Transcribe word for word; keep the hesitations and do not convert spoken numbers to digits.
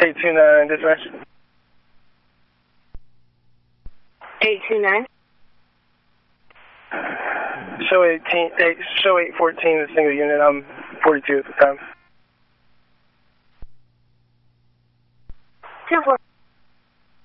eight two nine, dispatch. eight two nine. Show eighteen, eight, show eight fourteen is a single unit. I'm forty-two at the time. two four.